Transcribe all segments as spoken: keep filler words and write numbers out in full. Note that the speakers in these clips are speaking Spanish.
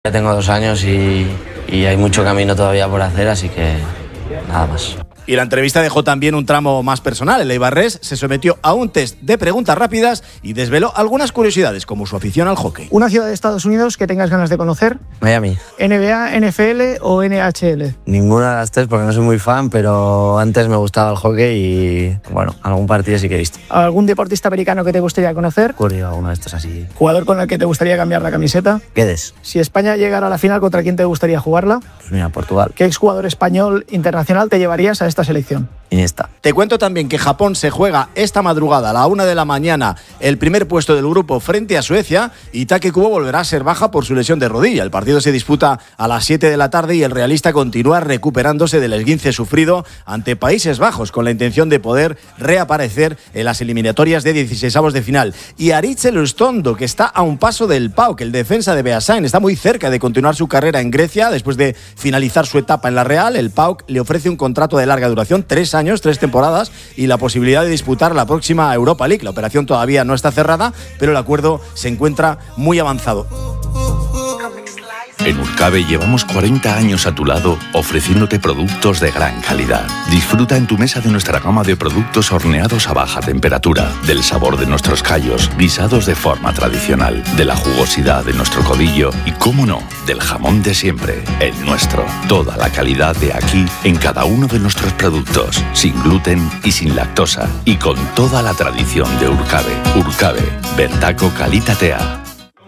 Ya tengo dos años y, y hay mucho camino todavía por hacer, así que nada más. Y la entrevista dejó también un tramo más personal. El eibarrés se sometió a un test de preguntas rápidas y desveló algunas curiosidades, como su afición al hockey. Una ciudad de Estados Unidos que tengas ganas de conocer. Miami. ¿N B A, N F L o N H L? Ninguna de las tres porque no soy muy fan, pero antes me gustaba el hockey y, bueno, algún partido sí que he visto. ¿Algún deportista americano que te gustaría conocer? Curioso, alguno de estos así. ¿Jugador con el que te gustaría cambiar la camiseta? Guedes. Si España llegara a la final, ¿contra quién te gustaría jugarla? Pues mira, Portugal. ¿Qué exjugador español internacional te llevarías a esta selección? Iniesta. Te cuento también que Japón se juega esta madrugada a la una de la mañana el primer puesto del grupo frente a Suecia y Take Kubo volverá a ser baja por su lesión de rodilla. El partido se disputa a las siete de la tarde y el realista continúa recuperándose del esguince sufrido ante Países Bajos con la intención de poder reaparecer en las eliminatorias de dieciseisavos de final. Y Aritz Elustondo, que está a un paso del P A O K, el defensa de Beasain, está muy cerca de continuar su carrera en Grecia después de finalizar su etapa en la Real. El P A O K le ofrece un contrato de larga duración, tres años, tres temporadas y la posibilidad de disputar la próxima Europa League. La operación todavía no está cerrada, pero el acuerdo se encuentra muy avanzado. En Urcabe llevamos cuarenta años a tu lado ofreciéndote productos de gran calidad. Disfruta en tu mesa de nuestra gama de productos horneados a baja temperatura, del sabor de nuestros callos, guisados de forma tradicional, de la jugosidad de nuestro codillo y, cómo no, del jamón de siempre, el nuestro. Toda la calidad de aquí en cada uno de nuestros productos, sin gluten y sin lactosa, y con toda la tradición de Urcabe. Urcabe, Bertaco Kalitatea.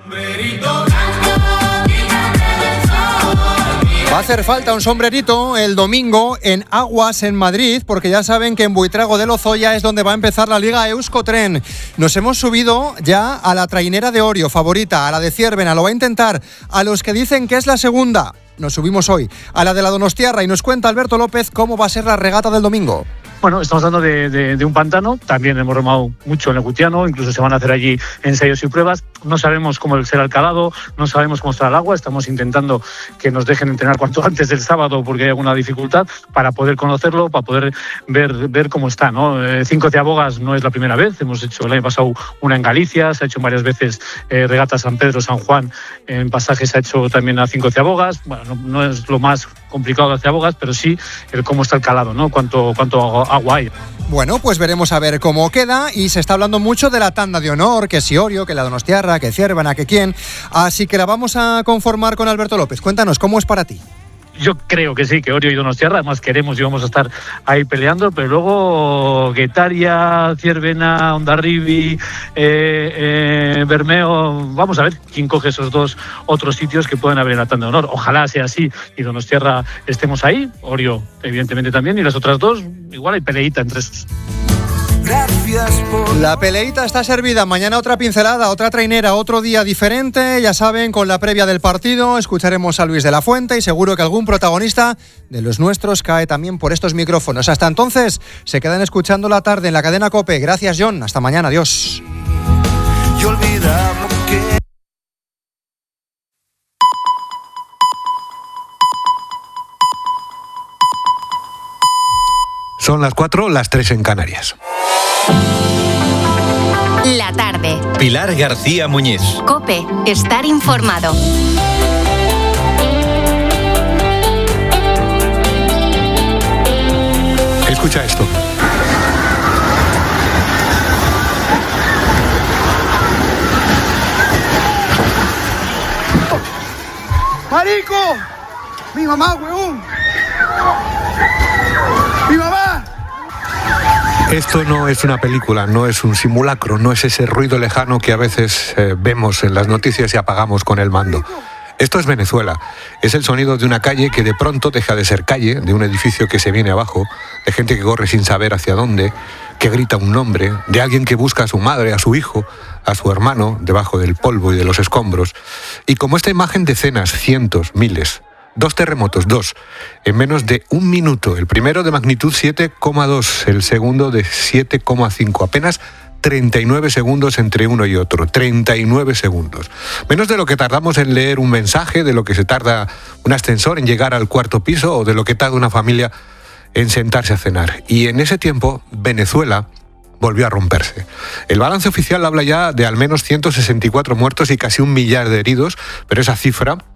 Va a hacer falta un sombrerito el domingo en Aguas, en Madrid, porque ya saben que en Buitrago de Lozoya es donde va a empezar la Liga Euskotren. Nos hemos subido ya a la trainera de Orio, favorita, a la de Ciervena, lo va a intentar. A los que dicen que es la segunda, nos subimos hoy a la de la Donostiarra y nos cuenta Alberto López cómo va a ser la regata del domingo. Bueno, estamos hablando de, de, de un pantano, también hemos remado mucho en el Gutiano, incluso se van a hacer allí ensayos y pruebas. No sabemos cómo será el calado, no sabemos cómo estará el agua, estamos intentando que nos dejen entrenar cuanto antes del sábado porque hay alguna dificultad para poder conocerlo, para poder ver, ver cómo está, ¿no? Eh, Cinco Ciabogas no es la primera vez, hemos hecho el año pasado una en Galicia, se ha hecho varias veces eh, regata San Pedro, San Juan, en pasajes se ha hecho también a Cinco Ciabogas. Bueno, no, no es lo más complicado de Ciabogas, pero sí el cómo está el calado, ¿no? Cuánto, cuánto agua hay. Bueno, pues veremos a ver cómo queda y se está hablando mucho de la tanda de honor, que si Orio, que la Donostiarra, que Ciervena, que quién, así que la vamos a conformar con Alberto López. Cuéntanos, ¿cómo es para ti? Yo creo que sí, que Orio y Donostiarra, además queremos y vamos a estar ahí peleando, pero luego Guetaria, Ciervena, Hondarribi, eh, eh, Bermeo, vamos a ver quién coge esos dos otros sitios que pueden haber en la tanda de honor. Ojalá sea así y Donostiarra estemos ahí, Orio evidentemente también, y las otras dos, igual hay peleita entre esos. La peleita está servida, mañana otra pincelada, otra trainera, otro día diferente, ya saben, con la previa del partido escucharemos a Luis de la Fuente y seguro que algún protagonista de los nuestros cae también por estos micrófonos. Hasta entonces, se quedan escuchando la tarde en la cadena COPE. Gracias, John, hasta mañana, adiós. Son las cuatro, las tres en Canarias. La tarde. Pilar García Muñiz. COPE. Estar informado. Escucha esto. ¡Marico! ¡Mi mamá, huevón! ¡Mi mamá! Esto no es una película, no es un simulacro, no es ese ruido lejano que a veces eh, vemos en las noticias y apagamos con el mando. Esto es Venezuela. Es el sonido de una calle que de pronto deja de ser calle, de un edificio que se viene abajo, de gente que corre sin saber hacia dónde, que grita un nombre, de alguien que busca a su madre, a su hijo, a su hermano, debajo del polvo y de los escombros. Y como esta imagen, decenas, cientos, miles. Dos terremotos, dos, en menos de un minuto. El primero de magnitud siete coma dos, el segundo de siete coma cinco. Apenas treinta y nueve segundos entre uno y otro. treinta y nueve segundos. Menos de lo que tardamos en leer un mensaje, de lo que se tarda un ascensor en llegar al cuarto piso o de lo que tarda una familia en sentarse a cenar. Y en ese tiempo, Venezuela volvió a romperse. El balance oficial habla ya de al menos ciento sesenta y cuatro muertos y casi un millar de heridos, pero esa cifra